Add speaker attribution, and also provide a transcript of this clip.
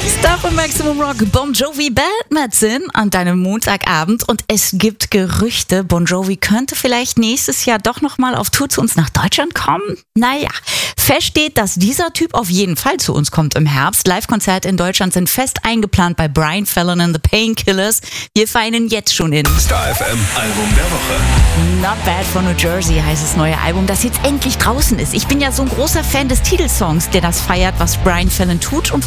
Speaker 1: Star von Maximum Rock, Bon Jovi, Bad Medicine an deinem Montagabend. Und es gibt Gerüchte, Bon Jovi könnte vielleicht nächstes Jahr doch nochmal auf Tour zu uns nach Deutschland kommen. Naja, fest steht, dass dieser Typ auf jeden Fall zu uns kommt im Herbst. Live-Konzerte in Deutschland sind fest eingeplant bei Brian Fallon and the Painkillers. Wir feiern jetzt schon in
Speaker 2: Star FM Album der Woche.
Speaker 1: Not Bad von New Jersey heißt das neue Album, das jetzt endlich draußen ist. Ich bin ja so ein großer Fan des Titelsongs, der das feiert, was Brian Fallon tut und